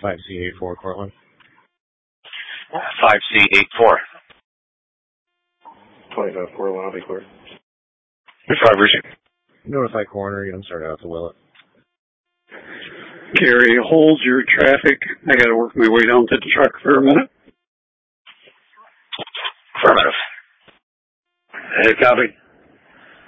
5C84, Cortland. 5C84. 25-4, lobby clear. 5 Richard. Notify coroner, you start out to Willett. Gary, hold your traffic. I gotta work my way down to the truck for a minute. Affirmative. Copy.